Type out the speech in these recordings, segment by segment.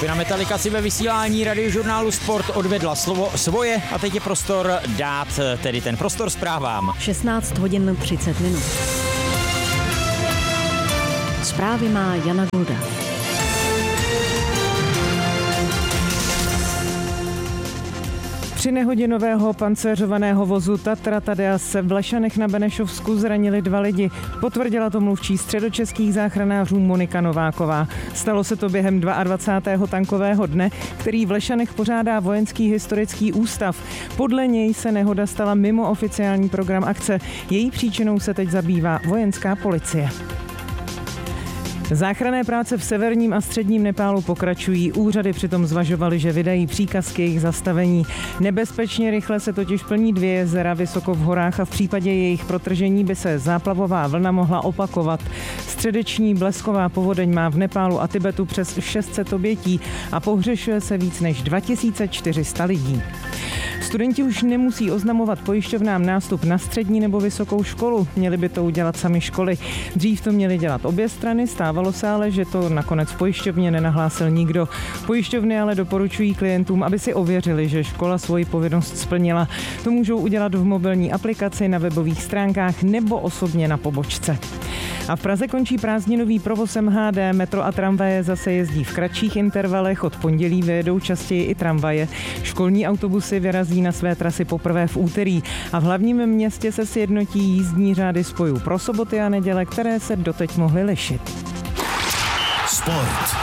Skupina Metallica si ve vysílání Radiožurnálu Sport odvedla slovo svoje a teď je prostor dát tedy ten prostor zprávám. 16 hodin 30 minut. Zprávy má Jana Golda. Při nehodě nového pancéřovaného vozu Tatra Tadea se v Lešanech na Benešovsku zranili 2 lidi. Potvrdila to mluvčí středočeských záchranářů Monika Nováková. Stalo se to během 22. tankového dne, který v Lešanech pořádá Vojenský historický ústav. Podle něj se nehoda stala mimo oficiální program akce. Její příčinou se teď zabývá vojenská policie. Záchranné práce v severním a středním Nepálu pokračují. Úřady přitom zvažovaly, že vydají příkaz k jejich zastavení. Nebezpečně rychle se totiž plní 2 jezera vysoko v horách a v případě jejich protržení by se záplavová vlna mohla opakovat. Středeční blesková povodeň má v Nepálu a Tibetu přes 600 obětí a pohřešuje se víc než 2400 lidí. Studenti už nemusí oznamovat pojišťovnám nástup na střední nebo vysokou školu. Měly by to udělat sami školy. Dřív to měly dělat obě strany, stávalo se ale, že to nakonec v pojišťovně nenahlásil nikdo. Pojišťovny ale doporučují klientům, aby si ověřili, že škola svoji povinnost splnila. To můžou udělat v mobilní aplikaci, na webových stránkách nebo osobně na pobočce. A v Praze končí prázdninový provoz MHD, metro a tramvaje zase jezdí v kratších intervalech, od pondělí vyjedou častěji i tramvaje. Školní autobusy vyrazí na své trasy poprvé v úterý a v hlavním městě se sjednotí jízdní řády spojů pro soboty a neděle, které se doteď mohly lišit. Sport.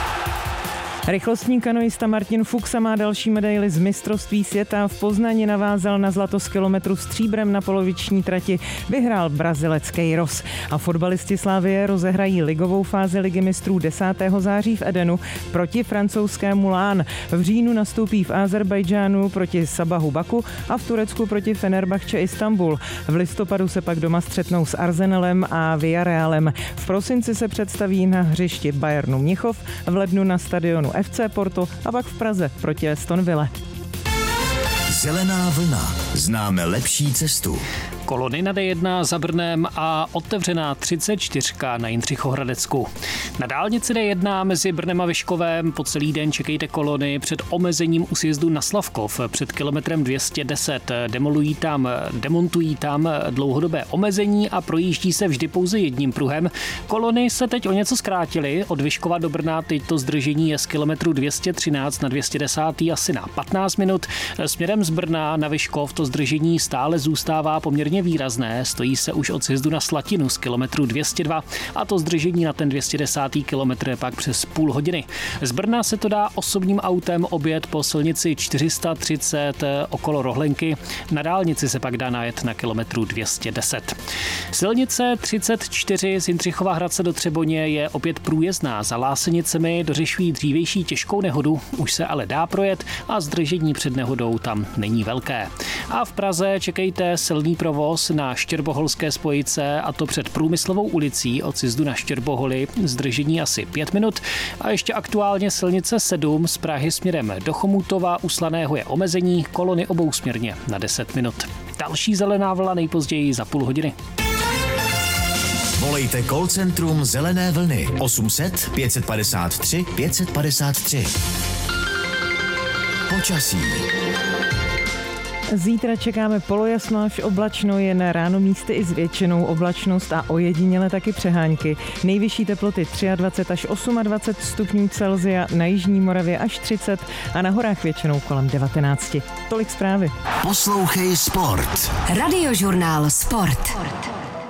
Rychlostní kanoista Martin Fuxa má další medaili z mistrovství světa. V Poznani navázal na zlato z kilometru stříbrem na poloviční trati. Vyhrál Brazilec Queiroz. A fotbalisti Slavie rozehrají ligovou fázi Ligy mistrů 10. září v Edenu proti francouzskému Lán. V říjnu nastoupí v Azerbajdžánu proti Sabahu Baku a v Turecku proti Fenerbahce Istanbul. V listopadu se pak doma střetnou s Arsenalem a Villarrealem. V prosinci se představí na hřišti Bayernu Mnichov, v lednu na stadionu FC Porto a pak v Praze proti Aston Ville. Zelená vlna. Známe lepší cestu. Kolony na D1 za Brnem a otevřená 34 na Jindřichohradecku. Na dálnici D1 mezi Brnem a Vyškovem po celý den čekejte kolony před omezením u sjezdu na Slavkov před kilometrem 210. Demontují tam dlouhodobé omezení a projíždí se vždy pouze jedním pruhem. Kolony se teď o něco zkrátily. Od Vyškova do Brna teď to zdržení je z kilometru 213 na 210 asi na 15 minut. Směrem z Brna na Vyškov to zdržení stále zůstává poměrně výrazné, stojí se už od sjezdu na Slatinu z kilometru 202 a to zdržení na ten 210. kilometr je pak přes půl hodiny. Z Brna se to dá osobním autem objet po silnici 430 okolo Rohlenky, na dálnici se pak dá najet na kilometru 210. Silnice 34 z Jindřichova Hradce do Třeboně je opět průjezdná, za Lásenicemi dořešují dřívější těžkou nehodu, už se ale dá projet a zdržení před nehodou tam není velké. A v Praze čekejte silný provoz na Štěrboholské spojce a to před Průmyslovou ulicí od sjezdu na Štěrboholy, zdržení asi 5 minut a ještě aktuálně silnice 7 z Prahy směrem do Chomutova u Slaného je omezení, kolony obousměrně na 10 minut. Další zelená vlna nejpozději za půl hodiny. Volejte call centrum Zelené vlny 800 553 553. Počasí. Zítra čekáme polojasno až oblačno, jen ráno místy i s většinou oblačnost a ojediněle taky přehánky. Nejvyšší teploty 23 až 28 stupňů Celsia, na jižní Moravě až 30 a na horách většinou kolem 19. Tolik zprávy. Poslouchej Sport. Radiožurnál Sport.